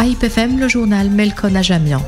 AIP FM, le journal Melkon Ajamian.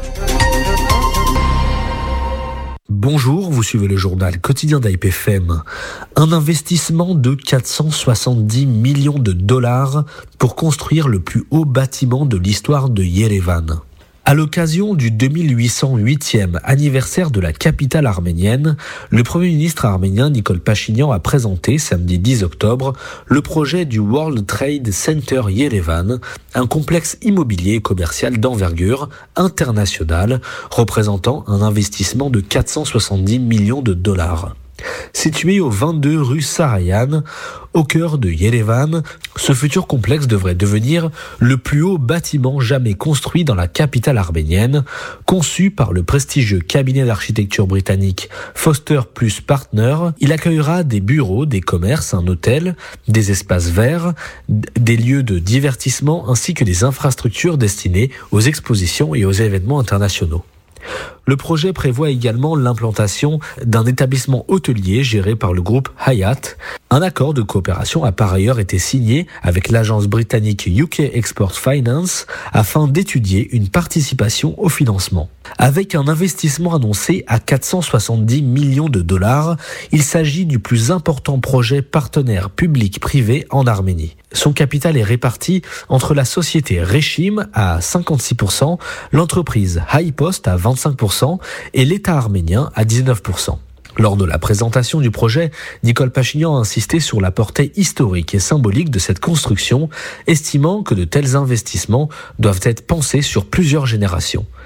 Bonjour, vous suivez le journal quotidien d'AIP FM. Un investissement de 470 millions de dollars pour construire le plus haut bâtiment de l'histoire de Yerevan. À l'occasion du 2808e anniversaire de la capitale arménienne, le Premier ministre arménien Nikol Pachinian a présenté samedi 10 octobre le projet du World Trade Center Yerevan, un complexe immobilier et commercial d'envergure internationale représentant un investissement de 470 millions de dollars. Situé au 22 rue Sarayan, au cœur de Yerevan, ce futur complexe devrait devenir le plus haut bâtiment jamais construit dans la capitale arménienne. Conçu par le prestigieux cabinet d'architecture britannique Foster Plus Partners, il accueillera des bureaux, des commerces, un hôtel, des espaces verts, des lieux de divertissement ainsi que des infrastructures destinées aux expositions et aux événements internationaux. Le projet prévoit également l'implantation d'un établissement hôtelier géré par le groupe Hyatt. Un accord de coopération a par ailleurs été signé avec l'agence britannique UK Export Finance afin d'étudier une participation au financement. Avec un investissement annoncé à 470 millions de dollars, il s'agit du plus important projet partenaire public-privé en Arménie. Son capital est réparti entre la société Reshim à 56%, l'entreprise HighPost à 25% et l'État arménien à 19%. Lors de la présentation du projet, Nikol Pachinian a insisté sur la portée historique et symbolique de cette construction, estimant que de tels investissements doivent être pensés sur plusieurs générations.